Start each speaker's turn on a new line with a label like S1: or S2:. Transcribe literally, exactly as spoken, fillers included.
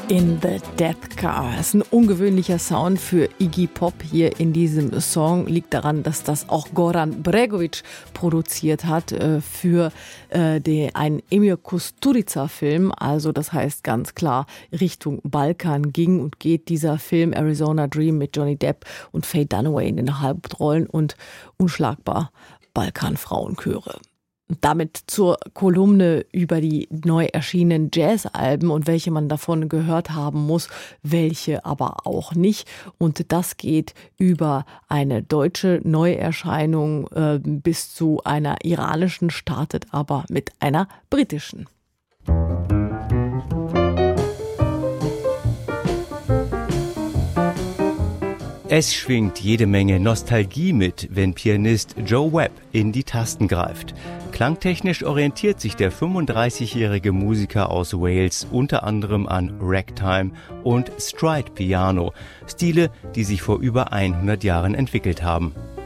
S1: In the Death Car. Das ist ein ungewöhnlicher Sound für Iggy Pop hier in diesem Song. Liegt daran, dass das auch Goran Bregović produziert hat äh, für äh, den, einen Emir Kusturica-Film. Also das heißt ganz klar, Richtung Balkan ging und geht dieser Film Arizona Dream mit Johnny Depp und Faye Dunaway in den Hauptrollen und unschlagbar Balkan-Frauenchöre. Damit zur Kolumne über die neu erschienenen Jazzalben und welche man davon gehört haben muss, welche aber auch nicht. Und das geht über eine deutsche Neuerscheinung äh, bis zu einer iranischen, startet aber mit einer britischen.
S2: Es schwingt jede Menge Nostalgie mit, wenn Pianist Joe Webb in die Tasten greift. Klangtechnisch orientiert sich der fünfunddreißigjährige Musiker aus Wales unter anderem an Ragtime und Stride Piano, Stile, die sich vor über hundert Jahren entwickelt haben.